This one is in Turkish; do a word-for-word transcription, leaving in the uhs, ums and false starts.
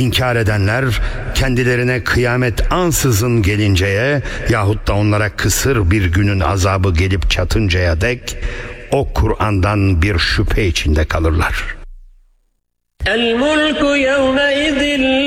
İnkar edenler kendilerine kıyamet ansızın gelinceye yahut da onlara kısır bir günün azabı gelip çatıncaya dek o Kur'an'dan bir şüphe içinde kalırlar. El mulku yevmeizin